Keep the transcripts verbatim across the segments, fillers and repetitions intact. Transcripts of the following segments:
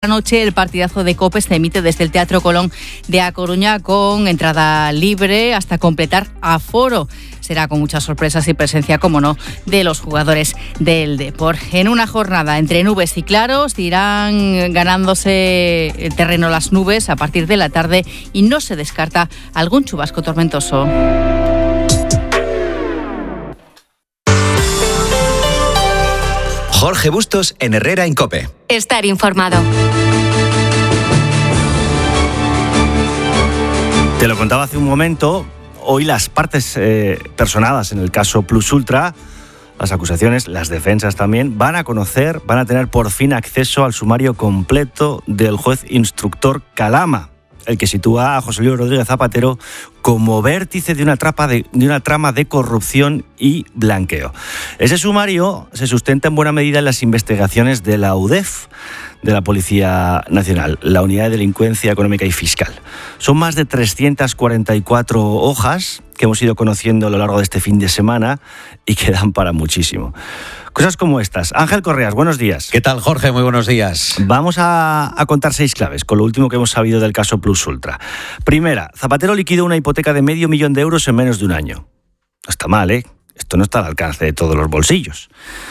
Anoche el partidazo de COPE se emite desde el Teatro Colón de A Coruña con entrada libre hasta completar aforo. Será con muchas sorpresas y presencia, como no, de los jugadores del Depor. En una jornada entre nubes y claros irán ganándose el terreno las nubes a partir de la tarde y no se descarta algún chubasco tormentoso. Jorge Bustos en Herrera en COPE. Estar informado. Te lo contaba hace un momento, hoy las partes eh, personadas en el caso Plus Ultra, las acusaciones, las defensas también, van a conocer, van a tener por fin acceso al sumario completo del juez instructor Calama, el que sitúa a José Luis Rodríguez Zapatero como vértice de una, trapa de, de una trama de corrupción y blanqueo. Ese sumario se sustenta en buena medida en las investigaciones de la U D E F, de la Policía Nacional, la Unidad de Delincuencia Económica y Fiscal. Son más de trescientas cuarenta y cuatro hojas que hemos ido conociendo a lo largo de este fin de semana y que dan para muchísimo. Cosas como estas. Ángel Correas, buenos días. ¿Qué tal, Jorge? Muy buenos días. Vamos a, a contar seis claves con lo último que hemos sabido del caso Plus Ultra. Primera, Zapatero liquidó una hipoteca de medio millón de euros en menos de un año. No está mal, ¿eh? Esto no está al alcance de todos los bolsillos.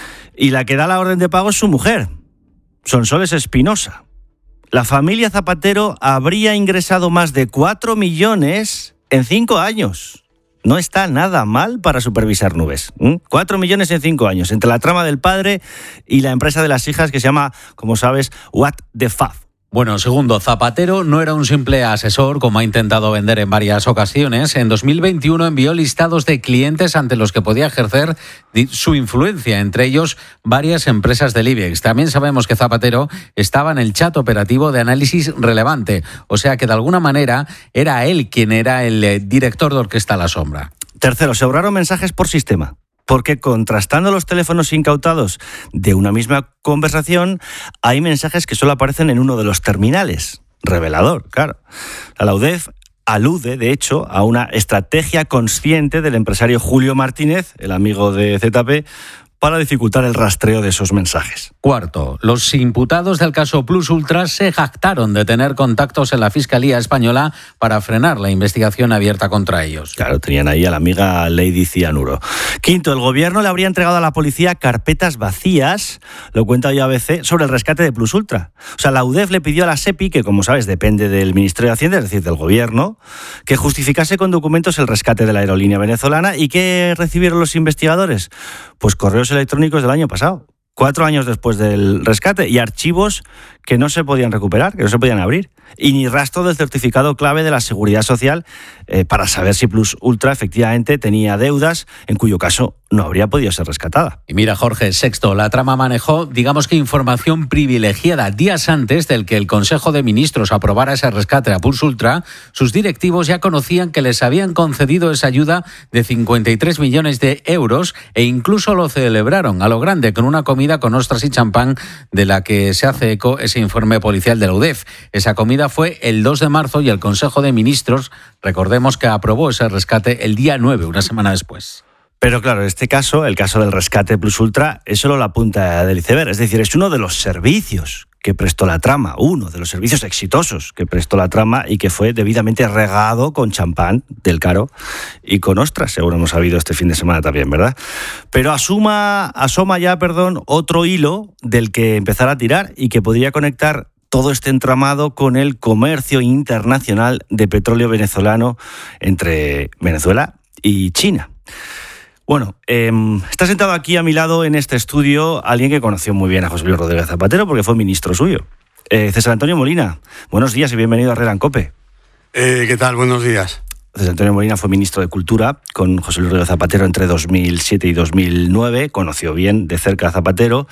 Y la que da la orden de pago es su mujer, Sonsoles Espinosa. La familia Zapatero habría ingresado más de cuatro millones en cinco años. No está nada mal para supervisar nubes. ¿Mm? Cuatro millones en cinco años, entre la trama del padre y la empresa de las hijas que se llama, como sabes, What the Fuck. Bueno, segundo, Zapatero no era un simple asesor, como ha intentado vender en varias ocasiones. En dos mil veintiuno envió listados de clientes ante los que podía ejercer su influencia, entre ellos varias empresas del IBEX. También sabemos que Zapatero estaba en el chat operativo de análisis relevante, o sea que de alguna manera era él quien era el director de Orquesta a la Sombra. Tercero, se ahorraron mensajes por sistema, porque contrastando los teléfonos incautados de una misma conversación, hay mensajes que solo aparecen en uno de los terminales. Revelador, claro. La U D E F alude, de hecho, a una estrategia consciente del empresario Julio Martínez, el amigo de Z P, para dificultar el rastreo de esos mensajes. Cuarto, los imputados del caso Plus Ultra se jactaron de tener contactos en la Fiscalía Española para frenar la investigación abierta contra ellos. Claro, tenían ahí a la amiga Lady Cianuro. Quinto, el gobierno le habría entregado a la policía carpetas vacías, lo cuenta hoy A B C, sobre el rescate de Plus Ultra. O sea, la U D E F le pidió a la SEPI, que como sabes depende del Ministerio de Hacienda, es decir, del gobierno, que justificase con documentos el rescate de la aerolínea venezolana. ¿Y qué recibieron los investigadores? Pues correos electrónicos del año pasado, cuatro años después del rescate, y archivos que no se podían recuperar, que no se podían abrir, y ni rastro del certificado clave de la Seguridad Social eh, para saber si Plus Ultra efectivamente tenía deudas, en cuyo caso no habría podido ser rescatada. Y mira, Jorge, sexto, la trama manejó, digamos que información privilegiada. Días antes del que el Consejo de Ministros aprobara ese rescate a Plus Ultra, sus directivos ya conocían que les habían concedido esa ayuda de cincuenta y tres millones de euros e incluso lo celebraron a lo grande con una comida con ostras y champán de la que se hace eco ese informe policial de la U D E F. Esa comida fue el dos de marzo y el Consejo de Ministros, recordemos que aprobó ese rescate el día nueve, una semana después. Pero claro, en este caso, el caso del rescate Plus Ultra, es solo la punta del iceberg. Es decir, es uno de los servicios que prestó la trama, uno de los servicios exitosos que prestó la trama y que fue debidamente regado con champán del caro y con ostras, seguro hemos sabido este fin de semana también, ¿verdad? Pero asuma, asoma ya, perdón, otro hilo del que empezar a tirar y que podría conectar todo este entramado con el comercio internacional de petróleo venezolano entre Venezuela y China. Bueno, eh, está sentado aquí a mi lado en este estudio alguien que conoció muy bien a José Luis Rodríguez Zapatero porque fue ministro suyo. Eh, César Antonio Molina, buenos días y bienvenido a Herrera en COPE. Eh, ¿Qué tal? Buenos días. César Antonio Molina fue ministro de Cultura con José Luis Rodríguez Zapatero entre dos mil siete y dos mil nueve, conoció bien de cerca a Zapatero.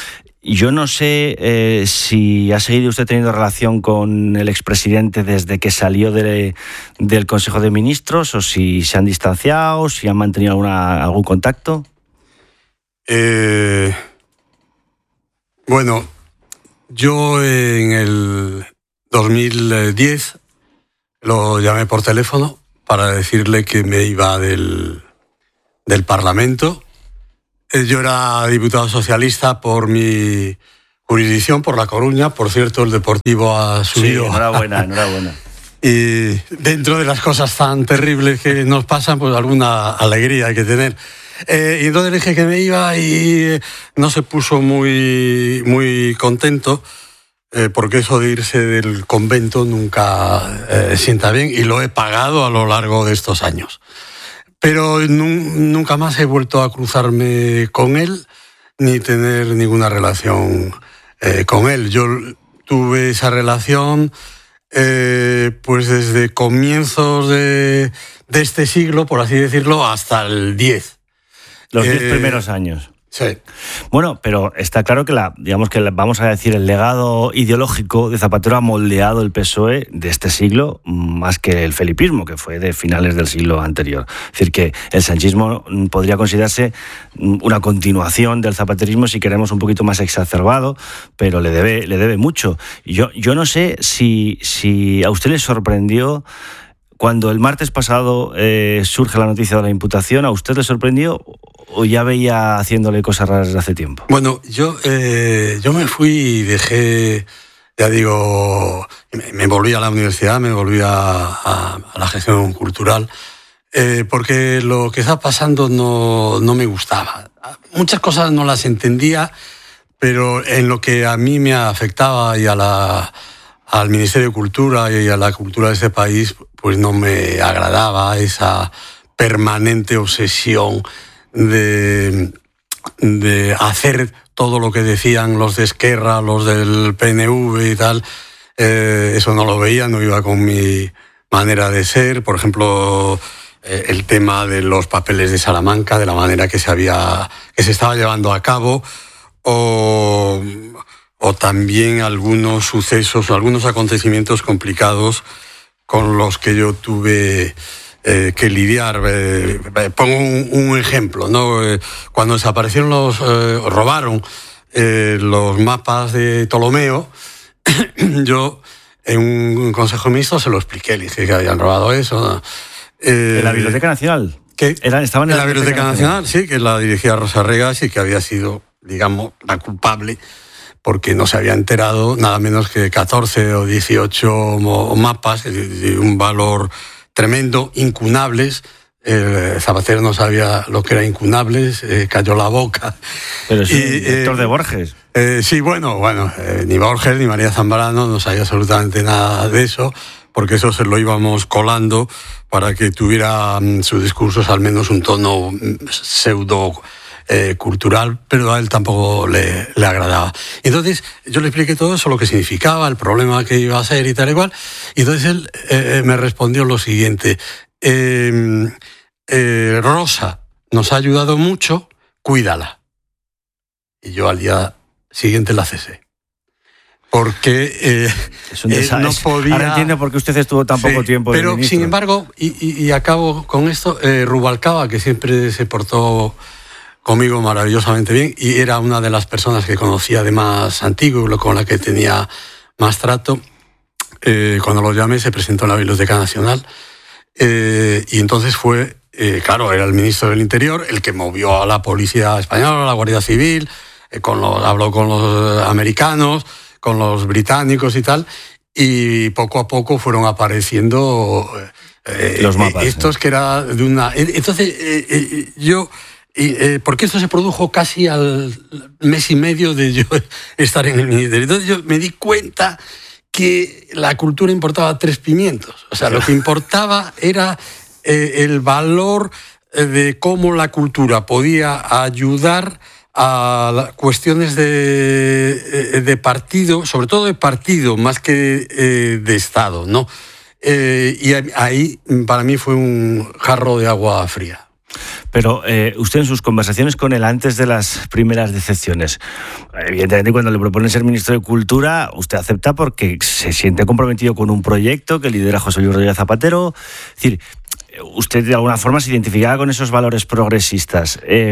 Yo no sé eh, si ha seguido usted teniendo relación con el expresidente desde que salió de, del Consejo de Ministros o si se han distanciado, si han mantenido alguna, algún contacto. Eh, bueno, yo en el dos mil diez lo llamé por teléfono para decirle que me iba del, del Parlamento. Yo era diputado socialista por mi jurisdicción, por La Coruña. Por cierto, el Deportivo ha subido. Sí, enhorabuena, enhorabuena. Y dentro de las cosas tan terribles que nos pasan, pues alguna alegría hay que tener. Eh, y entonces le dije que me iba y no se puso muy, muy contento, eh, porque eso de irse del convento nunca eh, sienta bien, y lo he pagado a lo largo de estos años. Pero nu- nunca más he vuelto a cruzarme con él, ni tener ninguna relación eh, con él. Yo tuve esa relación eh, pues desde comienzos de, de este siglo, por así decirlo, hasta el diez. Los diez Eh, primeros años. Sí. Bueno, pero está claro que la, digamos que la- vamos a decir el legado ideológico de Zapatero ha moldeado el P S O E de este siglo más que el felipismo, que fue de finales del siglo anterior. Es decir, que el sanchismo mm, podría considerarse mm, una continuación del zapaterismo, si queremos un poquito más exacerbado, pero le debe, le debe mucho. Yo, yo no sé si, si a usted le sorprendió cuando el martes pasado eh, surge la noticia de la imputación. ¿A usted le sorprendió o ya veía haciéndole cosas raras desde hace tiempo? Bueno, yo, eh, yo me fui y dejé, ya digo, me, me volví a la universidad, me volví a, a, a la gestión cultural, eh, porque lo que estaba pasando no, no me gustaba. Muchas cosas no las entendía, pero en lo que a mí me afectaba y a la, al Ministerio de Cultura y a la cultura de este país, pues no me agradaba esa permanente obsesión de, de hacer todo lo que decían los de Esquerra, los del P N V y tal. Eh, eso no lo veía, no iba con mi manera de ser. Por ejemplo, eh, el tema de los papeles de Salamanca, de la manera que se había, que se estaba llevando a cabo, o, o también algunos sucesos, algunos acontecimientos complicados con los que yo tuve eh, que lidiar. Eh, pongo un, un ejemplo, ¿no? Eh, cuando desaparecieron los, eh, robaron eh, los mapas de Ptolomeo, yo en un consejo de ministros se lo expliqué, le dije que habían robado eso, ¿no? Eh, ¿En la Biblioteca Nacional? ¿Qué? Eran, estaban en, en la Biblioteca Nacional, Nacional, sí, que la dirigía Rosa Regas y que había sido, digamos, la culpable, porque no se había enterado nada menos que catorce o dieciocho mapas de un valor tremendo, incunables. El Zapatero no sabía lo que era incunables, eh, cayó la boca. Pero sí, y, Héctor eh, de Borges. Eh, sí, bueno, bueno, eh, ni Borges ni María Zambrano no sabía absolutamente nada de eso, porque eso se lo íbamos colando para que tuviera mm, sus discursos al menos un tono mm, pseudo Eh, cultural, pero a él tampoco le, le agradaba. Y entonces yo le expliqué todo eso, lo que significaba, el problema que iba a ser y tal y cual, y entonces él eh, me respondió lo siguiente: eh, eh, Rosa nos ha ayudado mucho, cuídala. Y yo al día siguiente la cesé. Porque eh, es un eh, no podía... Ahora entiendo por qué usted estuvo tan Sí, poco tiempo de pero ministro. sin embargo, y, y, y acabo con esto, eh, Rubalcaba, que siempre se portó conmigo maravillosamente bien y era una de las personas que conocía de más antiguo, con la que tenía más trato. Eh, cuando lo llamé se presentó en la Biblioteca Nacional eh, y entonces fue, eh, claro, era el ministro del Interior el que movió a la Policía Española, a la Guardia Civil, eh, con los, habló con los americanos, con los británicos y tal, y poco a poco fueron apareciendo eh, los mapas, estos ¿eh? que era de una... Entonces eh, eh, yo... Y, eh, porque esto se produjo casi al mes y medio de yo estar en el ministerio. Entonces yo me di cuenta que la cultura importaba tres pimientos. O sea, lo que importaba era eh, el valor de cómo la cultura podía ayudar a cuestiones de, de partido, sobre todo de partido, más que eh, de Estado, ¿no? Eh, y ahí para mí fue un jarro de agua fría. Pero eh, usted en sus conversaciones con él antes de las primeras decepciones, evidentemente cuando le proponen ser ministro de Cultura, usted acepta porque se siente comprometido con un proyecto que lidera José Luis Rodríguez Zapatero. Es decir, usted de alguna forma se identificaba con esos valores progresistas. Eh,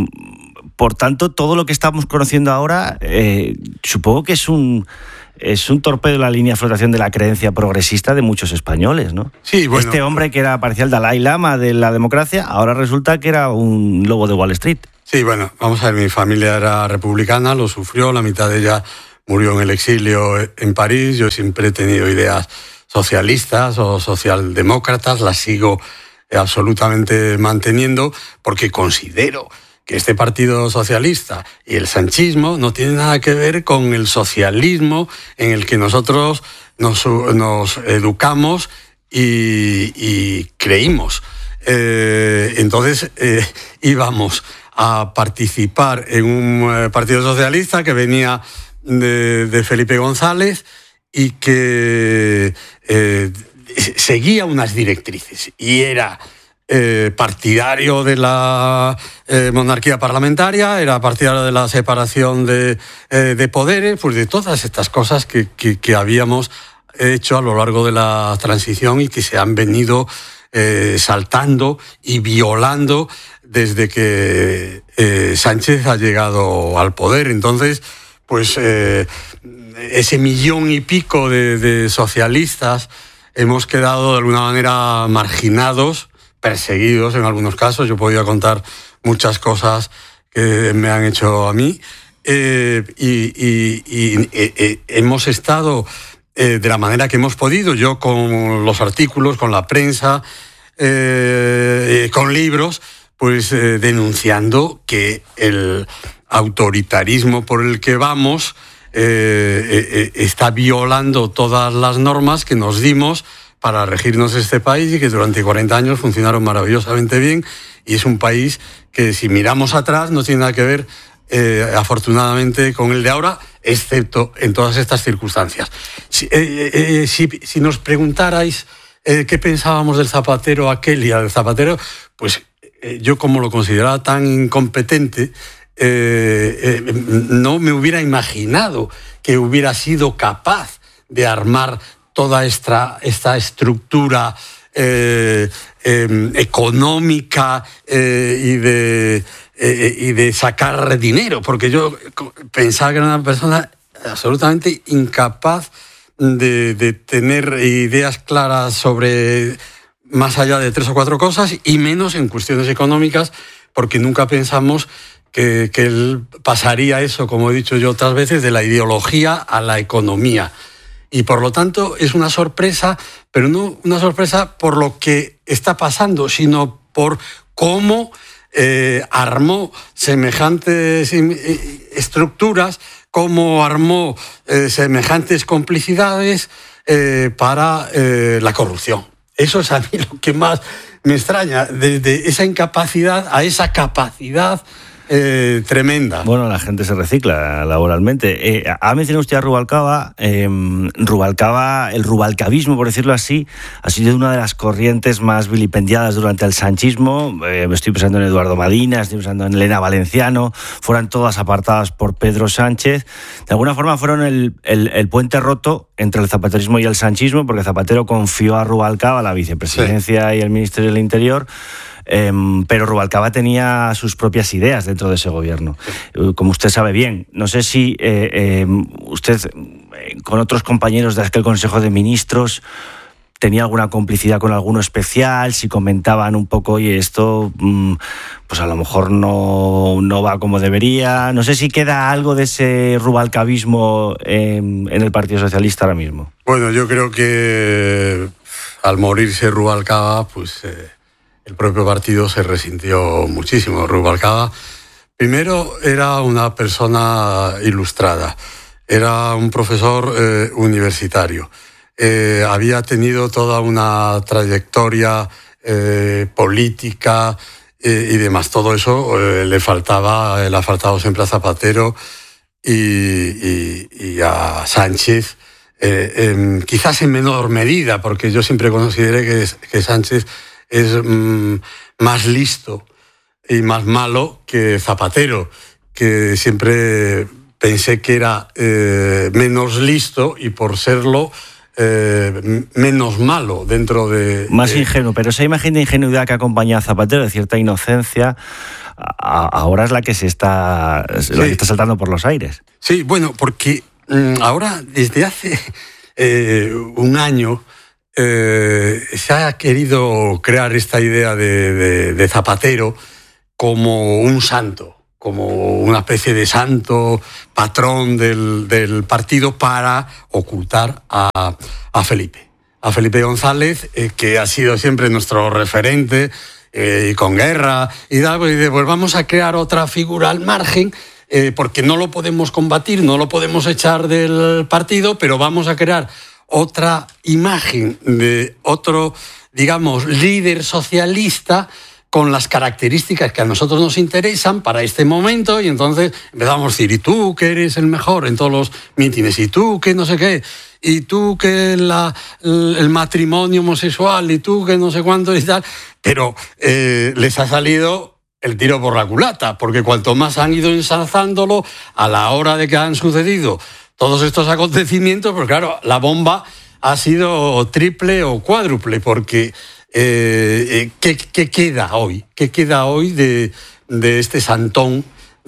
por tanto, todo lo que estamos conociendo ahora, eh, supongo que es un... Es un torpedo en la línea de flotación de la creencia progresista de muchos españoles, ¿no? Sí, bueno. Este hombre que era parecía el Dalai Lama de la democracia, ahora resulta que era un lobo de Wall Street. Sí, bueno, vamos a ver, mi familia era republicana, lo sufrió, la mitad de ella murió en el exilio en París. Yo siempre he tenido ideas socialistas o socialdemócratas, las sigo absolutamente manteniendo, porque considero que este Partido Socialista y el sanchismo no tienen nada que ver con el socialismo en el que nosotros nos, nos educamos y, y creímos. Eh, entonces eh, íbamos a participar en un Partido Socialista que venía de, de Felipe González y que eh, seguía unas directrices y era eh, partidario de la eh, monarquía parlamentaria, era partidario de la separación de, eh, de poderes, pues de todas estas cosas que, que, que habíamos hecho a lo largo de la transición y que se han venido eh, saltando y violando desde que eh, Sánchez ha llegado al poder. Entonces, pues eh, ese millón y pico de, de socialistas hemos quedado de alguna manera marginados, perseguidos en algunos casos. Yo podía contar muchas cosas que me han hecho a mí. Eh, y, y, y eh, hemos estado eh, de la manera que hemos podido, yo con los artículos, con la prensa, eh, con libros, pues eh, denunciando que el autoritarismo por el que vamos eh, eh, está violando todas las normas que nos dimos para regirnos este país y que durante cuarenta años funcionaron maravillosamente bien, y es un país que, si miramos atrás, no tiene nada que ver eh, afortunadamente con el de ahora, excepto en todas estas circunstancias. Si, eh, eh, si, si nos preguntarais eh, qué pensábamos del Zapatero aquel y al Zapatero, pues eh, yo, como lo consideraba tan incompetente, eh, eh, no me hubiera imaginado que hubiera sido capaz de armar toda esta, esta estructura eh, eh, económica eh, y, de, eh, y de sacar dinero, porque yo pensaba que era una persona absolutamente incapaz de, de tener ideas claras sobre más allá de tres o cuatro cosas, y menos en cuestiones económicas, porque nunca pensamos que, que él pasaría eso, como he dicho yo otras veces, de la ideología a la economía. Y por lo tanto es una sorpresa, pero no una sorpresa por lo que está pasando, sino por cómo eh, armó semejantes estructuras, cómo armó eh, semejantes complicidades eh, para eh, la corrupción. Eso es a mí lo que más me extraña, desde esa incapacidad a esa capacidad Eh, tremenda. Bueno, la gente se recicla laboralmente. Eh, ha mencionado usted a Rubalcaba. Eh, Rubalcaba, el rubalcabismo, por decirlo así, ha sido una de las corrientes más vilipendiadas durante el sanchismo. Eh, estoy pensando en Eduardo Madina, estoy pensando en Elena Valenciano. Fueron todas apartadas por Pedro Sánchez. De alguna forma fueron el, el, el puente roto entre el zapaterismo y el sanchismo, porque Zapatero confió a Rubalcaba la vicepresidencia sí. y el Ministerio del Interior. Eh, pero Rubalcaba tenía sus propias ideas dentro de ese gobierno, como usted sabe bien. No sé si eh, eh, usted eh, con otros compañeros de aquel Consejo de Ministros tenía alguna complicidad con alguno especial, si comentaban un poco, oye, esto mm, pues a lo mejor no, no va como debería. No sé si queda algo de ese rubalcabismo en, en el Partido Socialista ahora mismo. Bueno, yo creo que al morirse Rubalcaba, pues Eh... el propio partido se resintió muchísimo. Rubalcaba, primero, era una persona ilustrada, era un profesor eh, universitario, eh, había tenido toda una trayectoria eh, política eh, y demás. Todo eso eh, le faltaba, le ha faltado siempre a Zapatero y, y, y a Sánchez, eh, eh, quizás en menor medida, porque yo siempre consideré que, que Sánchez es mm, más listo y más malo que Zapatero, que siempre pensé que era eh, menos listo y, por serlo, eh, menos malo dentro de... Más de... ingenuo, pero esa imagen de ingenuidad que acompaña a Zapatero, de cierta inocencia, a, ahora es la que se está, sí. la que está saltando por los aires. Sí, bueno, porque mm, ahora, desde hace eh, un año, Eh, se ha querido crear esta idea de, de, de Zapatero como un santo, como una especie de santo patrón del, del partido para ocultar a, a Felipe. A Felipe González, eh, que ha sido siempre nuestro referente, eh, con guerra y tal, pues dice, pues vamos a crear otra figura al margen, eh, porque no lo podemos combatir, no lo podemos echar del partido, pero vamos a crear otra imagen de otro, digamos, líder socialista con las características que a nosotros nos interesan para este momento, y entonces empezamos a decir, y tú que eres el mejor en todos los mítines, y tú que no sé qué, y tú que la, el matrimonio homosexual, y tú que no sé cuánto y tal, pero eh, les ha salido el tiro por la culata, porque cuanto más han ido ensalzándolo a la hora de que han sucedido todos estos acontecimientos, pues claro, la bomba ha sido triple o cuádruple, porque Eh, ¿qué, ¿qué queda hoy? ¿Qué queda hoy de, de este santón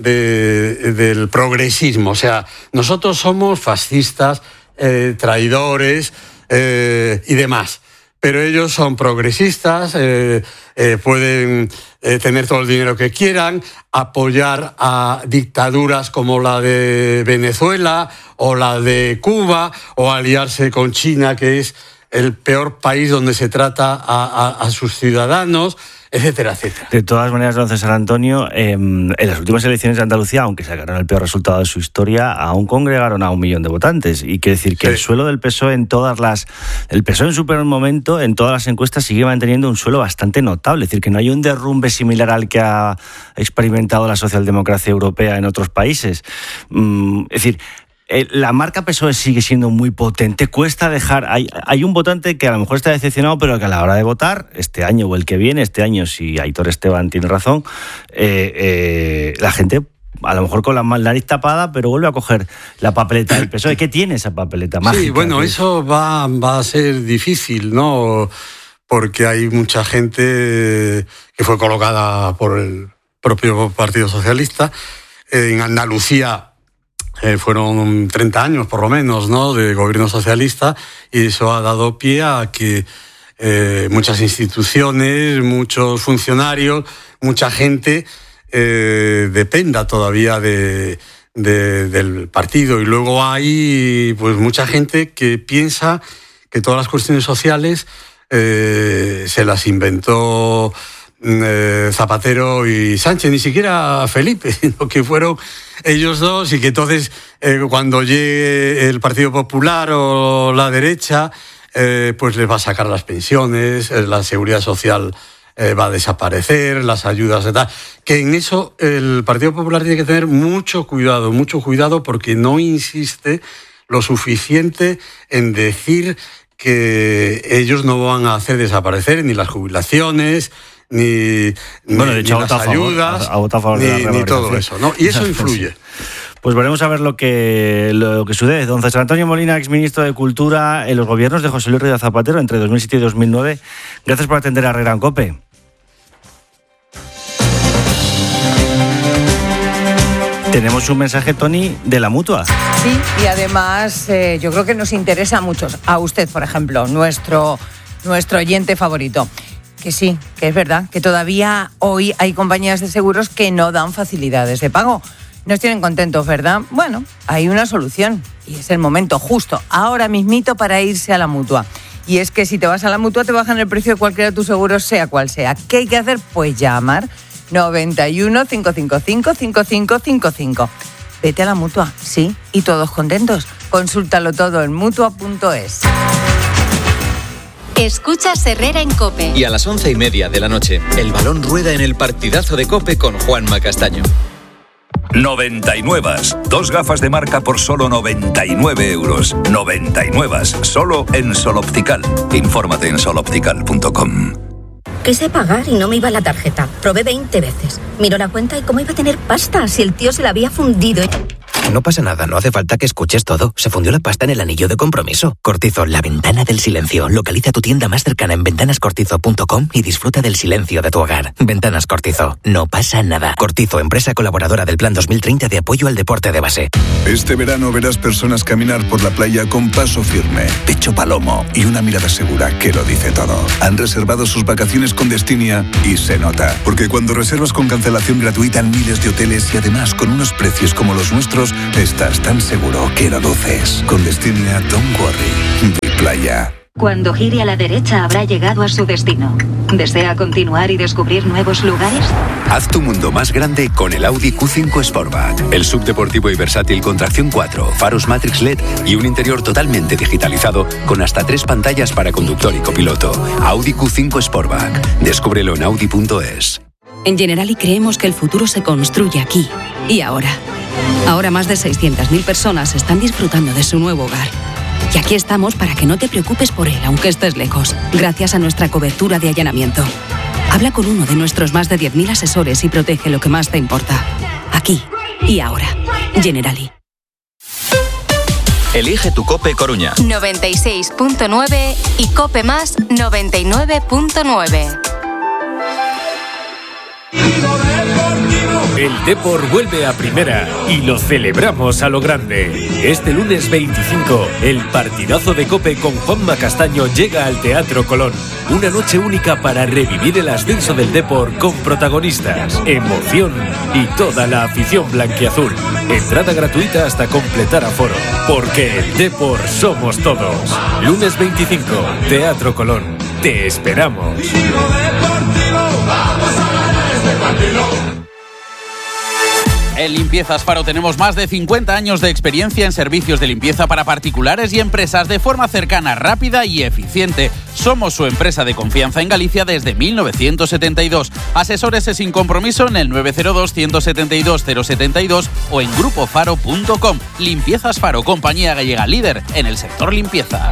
de, del progresismo? O sea, nosotros somos fascistas, eh, traidores eh, y demás, pero ellos son progresistas, eh, eh, pueden eh, tener todo el dinero que quieran, apoyar a dictaduras como la de Venezuela o la de Cuba, o aliarse con China, que es el peor país donde se trata a, a, a sus ciudadanos, etcétera, etcétera. De todas maneras, don César Antonio, eh, en las últimas elecciones de Andalucía, aunque sacaron el peor resultado de su historia, aún congregaron a un millón de votantes. Y quiere decir que sí, el suelo del P S O E en todas las... El P S O E en su peor momento, en todas las encuestas, sigue manteniendo un suelo bastante notable. Es decir, que no hay un derrumbe similar al que ha experimentado la socialdemocracia europea en otros países. Mm, es decir... La marca P S O E sigue siendo muy potente, cuesta dejar... Hay, hay un votante que a lo mejor está decepcionado, pero que a la hora de votar, este año o el que viene, este año, si Aitor Esteban tiene razón, eh, eh, la gente, a lo mejor con la nariz tapada, pero vuelve a coger la papeleta del P S O E. ¿Qué tiene esa papeleta mágica? Sí, bueno, eso va, va a ser difícil, ¿no? Porque hay mucha gente que fue colocada por el propio Partido Socialista. En Andalucía Eh, fueron treinta años, por lo menos, ¿no?, de gobierno socialista, y eso ha dado pie a que eh, muchas instituciones, muchos funcionarios, mucha gente eh, dependa todavía de, de, del partido. Y luego hay pues mucha gente que piensa que todas las cuestiones sociales eh, se las inventó Eh, Zapatero y Sánchez, ni siquiera Felipe, sino que fueron ellos dos, y que entonces eh, cuando llegue el Partido Popular o la derecha, eh, pues les va a sacar las pensiones, eh, la seguridad social eh, va a desaparecer, las ayudas y tal. Que en eso el Partido Popular tiene que tener mucho cuidado, mucho cuidado, porque no insiste lo suficiente en decir que ellos no van a hacer desaparecer ni las jubilaciones, ni, bueno, de hecho, ni las ayudas, a, a, a favor ni, de la ni todo eso, ¿no? Y eso influye. Pues veremos a ver lo que, lo que sucede. Don César Antonio Molina, exministro de Cultura en los gobiernos de José Luis Rodríguez Zapatero entre dos mil siete y dos mil nueve. Gracias por atender a Herrera en COPE. Tenemos un mensaje, Tony, de la Mutua. Sí, y además eh, yo creo que nos interesa a muchos. A usted, por ejemplo, nuestro, nuestro oyente favorito. Que sí, que es verdad, que todavía hoy hay compañías de seguros que no dan facilidades de pago. Nos tienen contentos, ¿verdad? Bueno, hay una solución y es el momento justo, ahora mismito, para irse a la Mutua. Y es que si te vas a la Mutua te bajan el precio de cualquiera de tus seguros, sea cual sea. ¿Qué hay que hacer? Pues llamar noventa y uno, cinco cinco cinco, cinco cinco cinco cinco. Vete a la Mutua, sí, y todos contentos. Consúltalo todo en mutua punto es. Escuchas Herrera en COPE. Y a las once y media de la noche, el balón rueda en el partidazo de COPE con Juanma Castaño. noventa y nueve. Dos gafas de marca por solo noventa y nueve euros. noventa y nueve. Solo en Soloptical. Infórmate en soloptical punto com. Quise pagar y no me iba la tarjeta. Probé veinte veces. Miró la cuenta y cómo iba a tener pasta si el tío se la había fundido. No pasa nada, no hace falta que escuches todo. Se fundió la pasta en el anillo de compromiso. Cortizo, la ventana del silencio. Localiza tu tienda más cercana en ventanas cortizo punto com y disfruta del silencio de tu hogar. Ventanas Cortizo, no pasa nada. Cortizo, empresa colaboradora del Plan dos mil treinta de apoyo al deporte de base. Este verano verás personas caminar por la playa con paso firme, pecho palomo y una mirada segura que lo dice todo. Han reservado sus vacaciones con Destinia y se nota. Porque cuando reservas con cancelación gratuita en miles de hoteles y además con unos precios como los nuestros, estás tan seguro que lo luces. Con Destinia, don't worry. De playa. Cuando gire a la derecha habrá llegado a su destino. ¿Desea continuar y descubrir nuevos lugares? Haz tu mundo más grande con el Audi Q cinco Sportback. El subdeportivo y versátil con tracción cuatro, faros Matrix L E D y un interior totalmente digitalizado con hasta tres pantallas para conductor y copiloto. Audi Q cinco Sportback. Descúbrelo en audi punto es. En Generali creemos que el futuro se construye aquí y ahora. Ahora más de seiscientas mil personas están disfrutando de su nuevo hogar. Y aquí estamos para que no te preocupes por él, aunque estés lejos, gracias a nuestra cobertura de allanamiento. Habla con uno de nuestros más de diez mil asesores y protege lo que más te importa. Aquí y ahora. Generali. Elige tu Cope Coruña. noventa y seis punto nueve y Cope Más noventa y nueve punto nueve. El Depor vuelve a primera y lo celebramos a lo grande. Este lunes veinticinco, el partidazo de Cope con Juanma Castaño llega al Teatro Colón. Una noche única para revivir el ascenso del Depor con protagonistas, emoción y toda la afición blanquiazul. Entrada gratuita hasta completar aforo. Porque el Depor somos todos. Lunes veinticinco, Teatro Colón. Te esperamos. En Limpiezas Faro tenemos más de cincuenta años de experiencia en servicios de limpieza para particulares y empresas de forma cercana, rápida y eficiente. Somos su empresa de confianza en Galicia desde mil novecientos setenta y dos. Asesórese sin compromiso en el nueve cero dos, uno siete dos, cero siete dos o en grupo faro punto com. Limpiezas Faro, compañía gallega líder en el sector limpieza.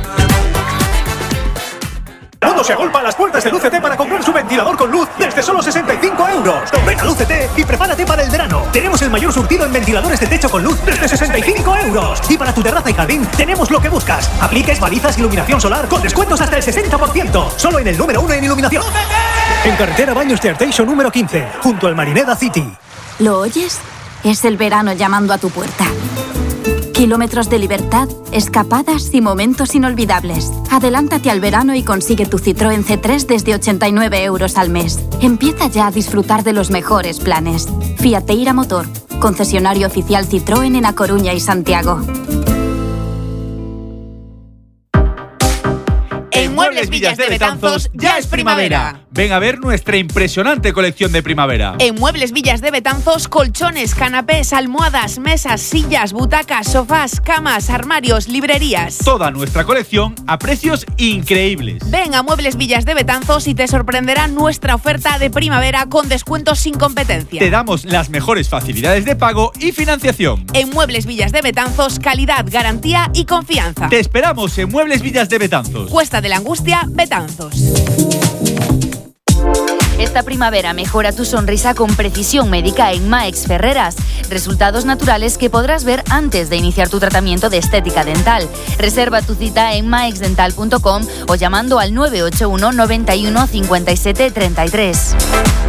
El mundo se agolpa a las puertas de Lúcete para comprar su ventilador con luz desde solo sesenta y cinco euros. Ven a Lúcete y prepárate para el verano. Tenemos el mayor surtido en ventiladores de techo con luz desde sesenta y cinco euros. Y para tu terraza y jardín tenemos lo que buscas. Apliques, balizas, iluminación solar con descuentos hasta el sesenta por ciento. Solo en el número uno en iluminación. ¡Lúcete! En carretera Baños de Arteixo número quince, junto al Marineda City. ¿Lo oyes? Es el verano llamando a tu puerta. Kilómetros de libertad, escapadas y momentos inolvidables. Adelántate al verano y consigue tu Citroën C tres desde ochenta y nueve euros al mes. Empieza ya a disfrutar de los mejores planes. Fiat Eira Motor, concesionario oficial Citroën en A Coruña y Santiago. En Muebles Villas de Betanzos ya es primavera. Ven a ver nuestra impresionante colección de primavera. En Muebles Villas de Betanzos, colchones, canapés, almohadas, mesas, sillas, butacas, sofás, camas, armarios, librerías. Toda nuestra colección a precios increíbles. Ven a Muebles Villas de Betanzos y te sorprenderá nuestra oferta de primavera con descuentos sin competencia. Te damos las mejores facilidades de pago y financiación. En Muebles Villas de Betanzos, calidad, garantía y confianza. Te esperamos en Muebles Villas de Betanzos. Cuesta de la Angustia, Betanzos. Esta primavera mejora tu sonrisa con precisión médica en Maex Ferreras. Resultados naturales que podrás ver antes de iniciar tu tratamiento de estética dental. Reserva tu cita en maeix dental punto com o llamando al nueve ocho uno, noventa y uno, cincuenta y siete, treinta y tres.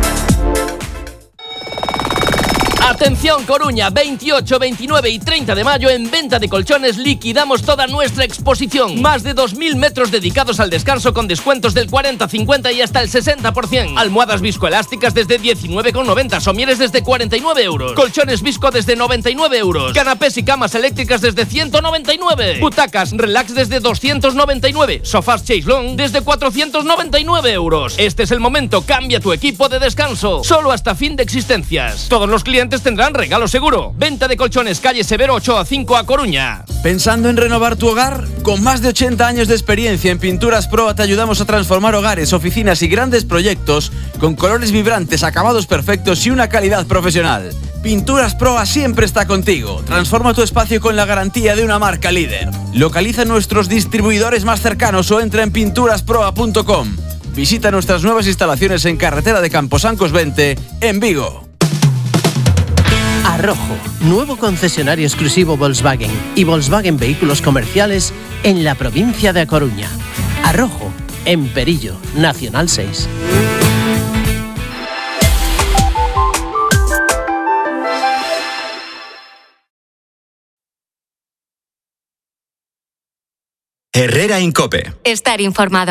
Atención Coruña, veintiocho, veintinueve y treinta de mayo en venta de colchones liquidamos toda nuestra exposición. Más de dos mil metros dedicados al descanso con descuentos del cuarenta, cincuenta y hasta el sesenta por ciento. Almohadas viscoelásticas desde diecinueve con noventa, somieres desde cuarenta y nueve euros. Colchones visco desde noventa y nueve euros. Canapés y camas eléctricas desde ciento noventa y nueve. Butacas relax desde doscientos noventa y nueve. Sofás Chaiselong desde cuatrocientos noventa y nueve euros. Este es el momento, cambia tu equipo de descanso. Solo hasta fin de existencias. Todos los clientes tendrán regalo seguro. Venta de colchones, calle Severo Ochoa cinco a Coruña. ¿Pensando en renovar tu hogar? Con más de ochenta años de experiencia en Pinturas Proa te ayudamos a transformar hogares, oficinas y grandes proyectos con colores vibrantes, acabados perfectos y una calidad profesional. Pinturas Proa siempre está contigo. Transforma tu espacio con la garantía de una marca líder. Localiza nuestros distribuidores más cercanos o entra en pinturas proa punto com. Visita nuestras nuevas instalaciones en carretera de Camposancos veinte, en Vigo. Arrojo, nuevo concesionario exclusivo Volkswagen y Volkswagen Vehículos Comerciales en la provincia de A Coruña. Arrojo, en Perillo, Nacional seis. Herrera Incope. Estar informado.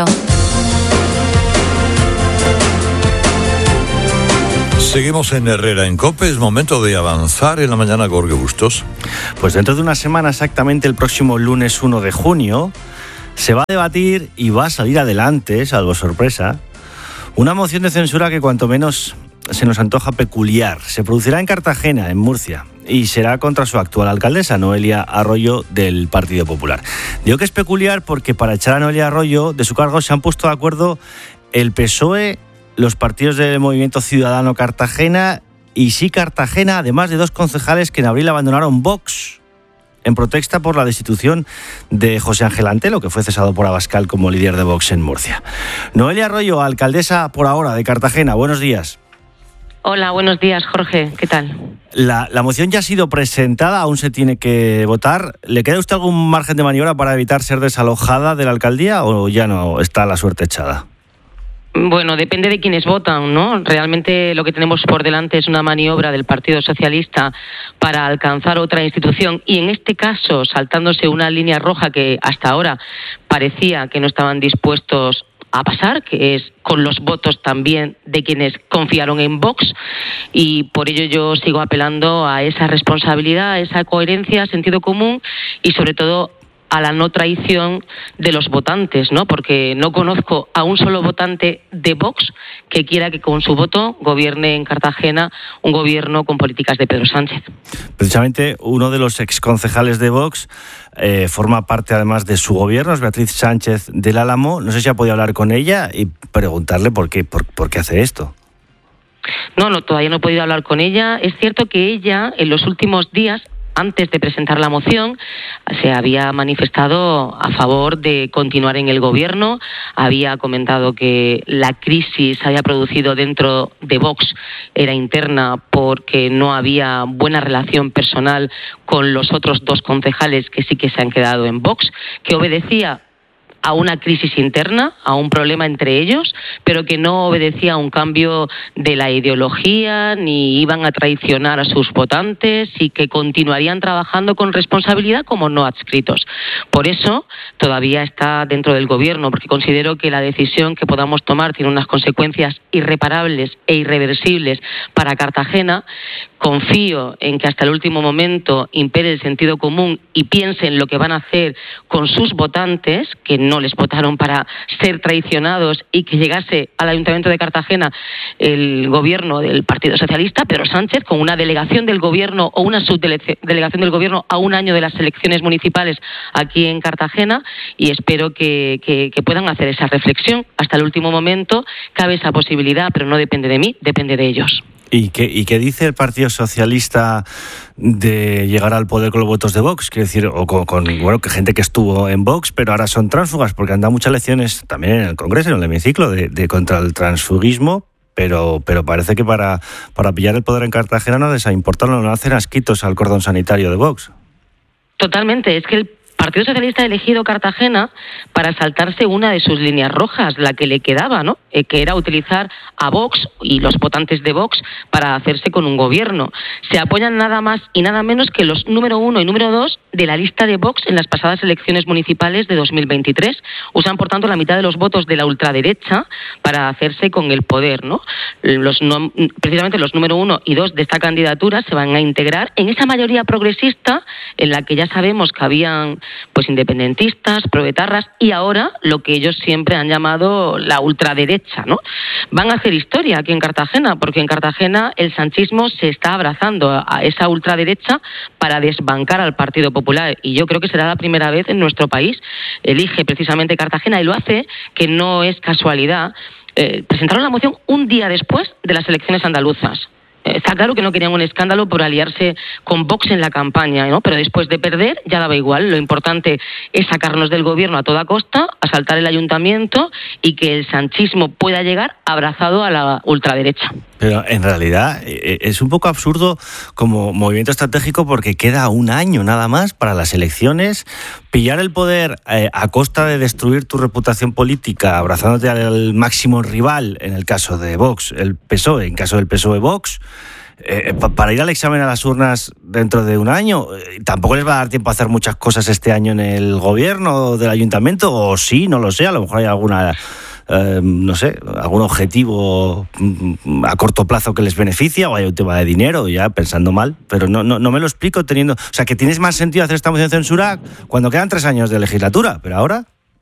Seguimos en Herrera en COPE, es momento de avanzar en la mañana, Jorge Bustos. Pues dentro de una semana, exactamente el próximo lunes uno de junio, se va a debatir y va a salir adelante, salvo sorpresa, una moción de censura que cuanto menos se nos antoja peculiar. Se producirá en Cartagena, en Murcia, y será contra su actual alcaldesa, Noelia Arroyo, del Partido Popular. Digo que es peculiar porque para echar a Noelia Arroyo de su cargo se han puesto de acuerdo el P S O E, los partidos del Movimiento Ciudadano Cartagena y Sí Cartagena, además de dos concejales que en abril abandonaron Vox en protesta por la destitución de José Ángel Antelo, que fue cesado por Abascal como líder de Vox en Murcia. Noelia Arroyo, alcaldesa por ahora de Cartagena, buenos días. Hola, buenos días, Jorge, ¿qué tal? La, la moción ya ha sido presentada, aún se tiene que votar. ¿Le queda a usted algún margen de maniobra para evitar ser desalojada de la alcaldía o ya no está la suerte echada? Bueno, depende de quienes votan, ¿no? Realmente lo que tenemos por delante es una maniobra del Partido Socialista para alcanzar otra institución y en este caso saltándose una línea roja que hasta ahora parecía que no estaban dispuestos a pasar, que es con los votos también de quienes confiaron en Vox, y por ello yo sigo apelando a esa responsabilidad, a esa coherencia, sentido común y sobre todo a la no traición de los votantes, ¿no? Porque no conozco a un solo votante de Vox que quiera que con su voto gobierne en Cartagena un gobierno con políticas de Pedro Sánchez. Precisamente uno de los exconcejales de Vox eh, forma parte además de su gobierno, es Beatriz Sánchez del Álamo. No sé si ha podido hablar con ella y preguntarle por qué, por, por qué hace esto. No, no, todavía no he podido hablar con ella. Es cierto que ella en los últimos días, antes de presentar la moción, se había manifestado a favor de continuar en el gobierno, había comentado que la crisis había producido dentro de Vox era interna porque no había buena relación personal con los otros dos concejales que sí que se han quedado en Vox, que obedecía a una crisis interna, a un problema entre ellos, pero que no obedecía a un cambio de la ideología, ni iban a traicionar a sus votantes y que continuarían trabajando con responsabilidad como no adscritos. Por eso todavía está dentro del gobierno, porque considero que la decisión que podamos tomar tiene unas consecuencias irreparables e irreversibles para Cartagena. Confío en que hasta el último momento impere el sentido común y piensen lo que van a hacer con sus votantes, que no les votaron para ser traicionados, y que llegase al Ayuntamiento de Cartagena el gobierno del Partido Socialista, Pedro Sánchez, con una delegación del gobierno o una subdelegación del gobierno a un año de las elecciones municipales aquí en Cartagena, y espero que, que, que puedan hacer esa reflexión. Hasta el último momento cabe esa posibilidad, pero no depende de mí, depende de ellos. ¿Y qué, ¿Y qué dice el Partido Socialista de llegar al poder con los votos de Vox? Quiero decir, o con, con bueno, que gente que estuvo en Vox, pero ahora son tránsfugas, porque han dado muchas lecciones también en el Congreso, en el hemiciclo, de, de contra el transfugismo, pero, pero parece que para, para pillar el poder en Cartagena no les ha importado, no hacen asquitos al cordón sanitario de Vox. Totalmente, es que el Partido Socialista ha elegido Cartagena para saltarse una de sus líneas rojas, la que le quedaba, ¿no? Eh, que era utilizar a Vox y los votantes de Vox para hacerse con un gobierno. Se apoyan nada más y nada menos que los número uno y número dos de la lista de Vox en las pasadas elecciones municipales de dos mil veintitrés. Usan, por tanto, la mitad de los votos de la ultraderecha para hacerse con el poder, ¿no? Los no, precisamente los número uno y dos de esta candidatura se van a integrar en esa mayoría progresista en la que ya sabemos que habían pues independentistas, proetarras y ahora lo que ellos siempre han llamado la ultraderecha, ¿no? Van a hacer historia aquí en Cartagena, porque en Cartagena el sanchismo se está abrazando a esa ultraderecha para desbancar al Partido Popular, y yo creo que será la primera vez en nuestro país. Elige precisamente Cartagena y lo hace, que no es casualidad. Eh, presentaron la moción un día después de las elecciones andaluzas. Está claro que no querían un escándalo por aliarse con Vox en la campaña, ¿no? Pero después de perder ya daba igual. Lo importante es sacarnos del gobierno a toda costa, asaltar el ayuntamiento y que el sanchismo pueda llegar abrazado a la ultraderecha. Pero en realidad es un poco absurdo como movimiento estratégico porque queda un año nada más para las elecciones. Pillar el poder eh, a costa de destruir tu reputación política, abrazándote al máximo rival, en el caso de Vox, el P S O E, en caso del P S O E Vox, eh, pa- para ir al examen a las urnas dentro de un año. Eh, tampoco les va a dar tiempo a hacer muchas cosas este año en el gobierno del ayuntamiento, o sí, no lo sé, a lo mejor hay alguna... Eh, no sé, algún objetivo a corto plazo que les beneficia, o hay un tema de dinero, ya pensando mal, pero no, no, no me lo explico teniendo... O sea, que tienes más sentido hacer esta moción de censura cuando quedan tres años de legislatura, pero ahora...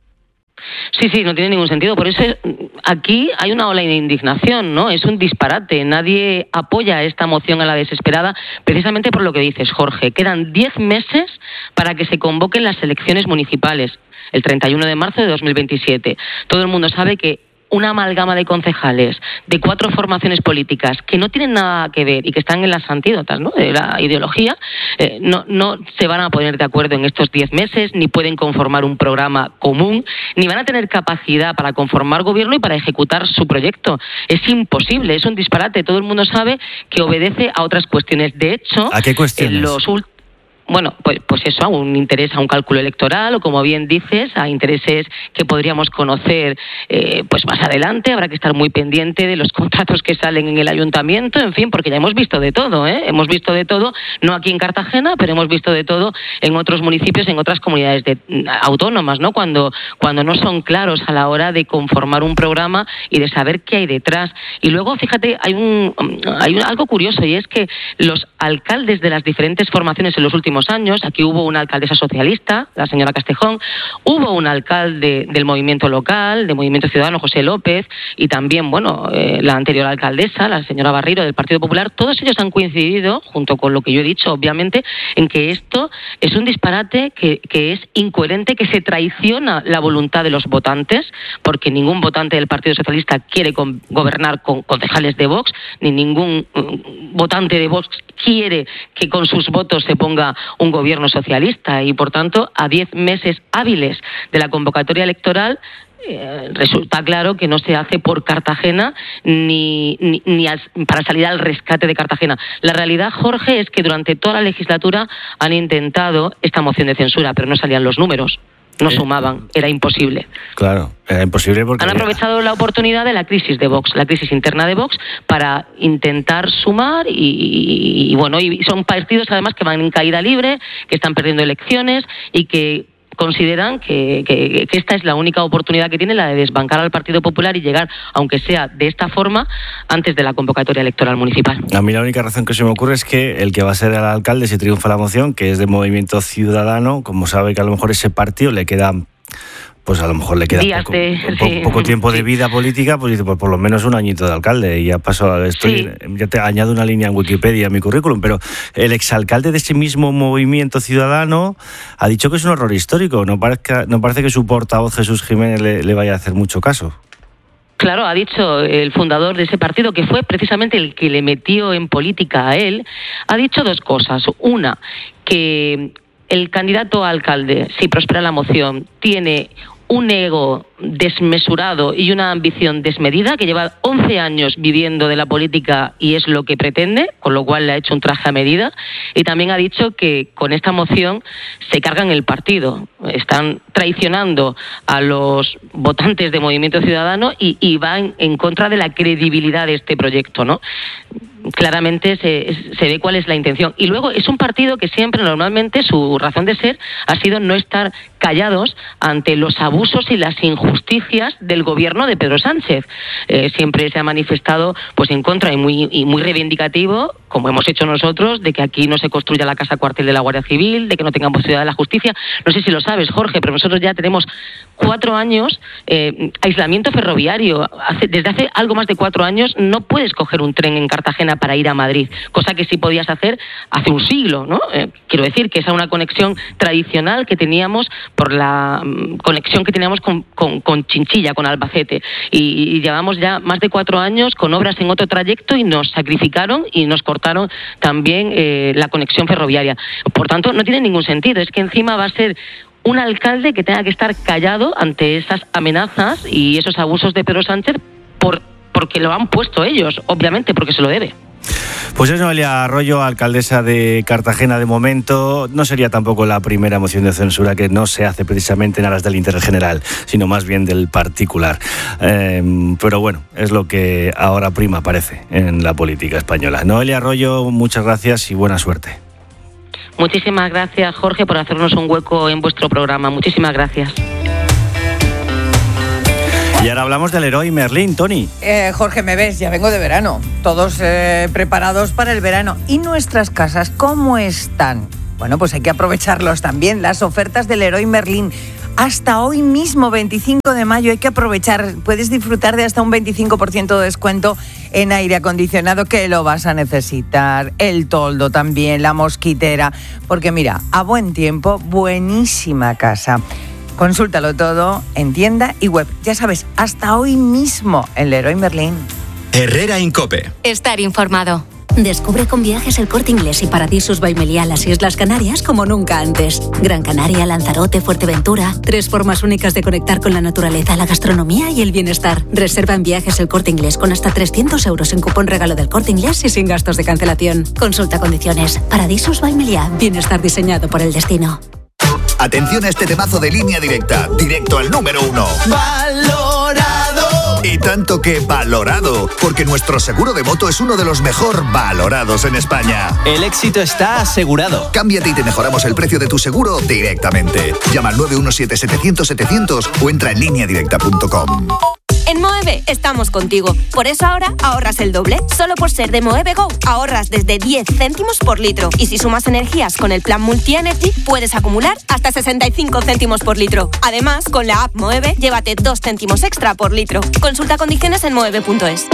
Sí, sí, no tiene ningún sentido. Por eso aquí hay una ola de indignación, ¿no? Es un disparate. Nadie apoya esta moción a la desesperada, precisamente por lo que dices, Jorge. Quedan diez meses para que se convoquen las elecciones municipales, el treinta y uno de marzo de dos mil veintisiete. Todo el mundo sabe que una amalgama de concejales de cuatro formaciones políticas que no tienen nada que ver y que están en las antídotas, ¿no?, de la ideología, eh, no, no se van a poner de acuerdo en estos diez meses, ni pueden conformar un programa común, ni van a tener capacidad para conformar gobierno y para ejecutar su proyecto. Es imposible, es un disparate. Todo el mundo sabe que obedece a otras cuestiones. De hecho, ¿a qué cuestiones? En los últimos... Bueno, pues, pues eso, a un interés, a un cálculo electoral, o como bien dices, a intereses que podríamos conocer eh, pues más adelante. Habrá que estar muy pendiente de los contratos que salen en el ayuntamiento, en fin, porque ya hemos visto de todo, ¿eh? Hemos visto de todo, no aquí en Cartagena, pero hemos visto de todo en otros municipios, en otras comunidades de, autónomas, ¿no? Cuando, cuando no son claros a la hora de conformar un programa y de saber qué hay detrás. Y luego, fíjate, hay un, hay un, algo curioso, y es que los alcaldes de las diferentes formaciones en los últimos años, aquí hubo una alcaldesa socialista, la señora Castejón, hubo un alcalde del movimiento local, del Movimiento Ciudadano, José López, y también, bueno, eh, la anterior alcaldesa, la señora Barriro, del Partido Popular. Todos ellos han coincidido, junto con lo que yo he dicho, obviamente, en que esto es un disparate, que, que es incoherente, que se traiciona la voluntad de los votantes, porque ningún votante del Partido Socialista quiere con, gobernar con concejales de Vox, ni ningún um, votante de Vox quiere que con sus votos se ponga un gobierno socialista, y por tanto, a diez meses hábiles de la convocatoria electoral, eh, resulta claro que no se hace por Cartagena ni, ni, ni al, para salir al rescate de Cartagena. La realidad, Jorge, es que durante toda la legislatura han intentado esta moción de censura, pero no salían los números. No eh, sumaban, era imposible. Claro, era imposible porque... Han aprovechado la oportunidad de la crisis de Vox, la crisis interna de Vox, para intentar sumar y, y, y bueno, y son partidos además que van en caída libre, que están perdiendo elecciones y que consideran que, que, que esta es la única oportunidad que tiene, la de desbancar al Partido Popular y llegar, aunque sea de esta forma, antes de la convocatoria electoral municipal. A mí la única razón que se me ocurre es que el que va a ser el alcalde, si triunfa la moción, que es de Movimiento Ciudadano, como sabe que a lo mejor ese partido le queda... pues a lo mejor le queda poco, de, po, sí, poco tiempo sí. de vida política, pues dice, pues por lo menos un añito de alcalde, y ya paso, estoy, sí. ya te añado una línea en Wikipedia a mi currículum, pero el exalcalde de ese mismo Movimiento Ciudadano ha dicho que es un horror histórico. No, parezca, no parece que su portavoz Jesús Jiménez le, le vaya a hacer mucho caso. Claro, ha dicho el fundador de ese partido, que fue precisamente el que le metió en política a él, ha dicho dos cosas. Una, que el candidato a alcalde, si prospera la moción, tiene un ego desmesurado y una ambición desmedida, que lleva once años viviendo de la política y es lo que pretende, con lo cual le ha hecho un traje a medida. Y también ha dicho que con esta moción se cargan el partido, están traicionando a los votantes de Movimiento Ciudadano y, y van en contra de la credibilidad de este proyecto, ¿no? Claramente se, se ve cuál es la intención. Y luego es un partido que siempre, normalmente, su razón de ser ha sido no estar callados ante los abusos y las injusticias del gobierno de Pedro Sánchez. Eh, siempre se ha manifestado pues en contra y muy, y muy reivindicativo, como hemos hecho nosotros, de que aquí no se construya la casa cuartel de la Guardia Civil, de que no tengamos ciudad de la justicia. No sé si lo sabes, Jorge, pero nosotros ya tenemos cuatro años eh, aislamiento ferroviario. Hace, desde hace algo más de cuatro años no puedes coger un tren en Cartagena para ir a Madrid, cosa que sí podías hacer hace un siglo, ¿no? Eh, quiero decir que esa es una conexión tradicional que teníamos por la um, conexión que teníamos con, con, con Chinchilla, con Albacete, y, y llevamos ya más de cuatro años con obras en otro trayecto y nos sacrificaron y nos cortaron también eh, la conexión ferroviaria. Por tanto, no tiene ningún sentido, es que encima va a ser un alcalde que tenga que estar callado ante esas amenazas y esos abusos de Pedro Sánchez por porque lo han puesto ellos, obviamente, porque se lo debe. Pues es Noelia Arroyo, alcaldesa de Cartagena de momento. No sería tampoco la primera moción de censura que no se hace precisamente en aras del interés general, sino más bien del particular. Eh, pero bueno, es lo que ahora prima, parece, en la política española. Noelia Arroyo, muchas gracias y buena suerte. Muchísimas gracias, Jorge, por hacernos un hueco en vuestro programa. Muchísimas gracias. Y ahora hablamos del Leroy Merlin, Tony. Eh, Jorge, me ves, ya vengo de verano. Todos eh, preparados para el verano. ¿Y nuestras casas cómo están? Bueno, pues hay que aprovecharlos también. Las ofertas del Leroy Merlin. Hasta hoy mismo, veinticinco de mayo, hay que aprovechar. Puedes disfrutar de hasta un veinticinco por ciento de descuento en aire acondicionado, que lo vas a necesitar. El toldo también, la mosquitera. Porque mira, a buen tiempo, buenísima casa. Consúltalo todo en tienda y web. Ya sabes, hasta hoy mismo en Leroy Merlin. Herrera Incope. Estar informado. Descubre con Viajes El Corte Inglés y Paradisus by Meliá las Islas Canarias como nunca antes. Gran Canaria, Lanzarote, Fuerteventura. Tres formas únicas de conectar con la naturaleza, la gastronomía y el bienestar. Reserva en Viajes El Corte Inglés con hasta trescientos euros en cupón regalo del Corte Inglés y sin gastos de cancelación. Consulta condiciones. Paradisus by Meliá. Bienestar diseñado por el destino. Atención a este temazo de Línea Directa, directo al número uno. ¡Valorado! Y tanto que valorado, porque nuestro seguro de moto es uno de los mejor valorados en España. El éxito está asegurado. Cámbiate y te mejoramos el precio de tu seguro directamente. Llama al nueve uno siete setecientos setecientos o entra en línea directa punto com. En Moeve estamos contigo. Por eso ahora ahorras el doble. Solo por ser de Moeve Go ahorras desde diez céntimos por litro. Y si sumas energías con el plan Multi Energy, puedes acumular hasta sesenta y cinco céntimos por litro. Además, con la app Moeve, llévate dos céntimos extra por litro. Consulta condiciones en moeve punto es.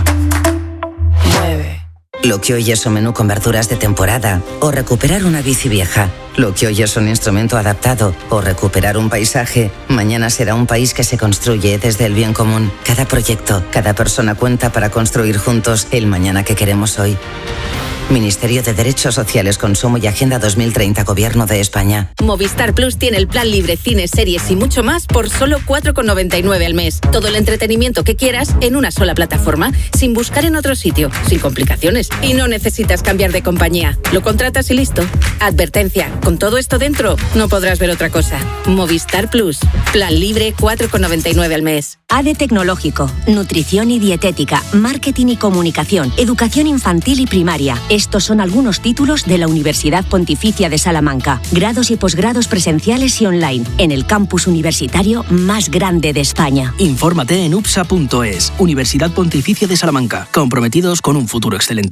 Moeve. Lo que hoy es un menú con verduras de temporada o recuperar una bici vieja. Lo que hoy es un instrumento adaptado o recuperar un paisaje, mañana será un país que se construye desde el bien común. Cada proyecto, cada persona cuenta para construir juntos el mañana que queremos hoy. Ministerio de Derechos Sociales, Consumo y Agenda dos mil treinta, Gobierno de España. Movistar Plus tiene el plan libre, cine, series y mucho más por solo cuatro con noventa y nueve al mes. Todo el entretenimiento que quieras en una sola plataforma, sin buscar en otro sitio, sin complicaciones. Y no necesitas cambiar de compañía. Lo contratas y listo. Advertencia, con todo esto dentro, no podrás ver otra cosa. Movistar Plus, plan libre, cuatro con noventa y nueve al mes. A D E Tecnológico, Nutrición y Dietética, Marketing y Comunicación, Educación Infantil y Primaria. Estos son algunos títulos de la Universidad Pontificia de Salamanca. Grados y posgrados presenciales y online, en el campus universitario más grande de España. Infórmate en upsa punto es. Universidad Pontificia de Salamanca, comprometidos con un futuro excelente.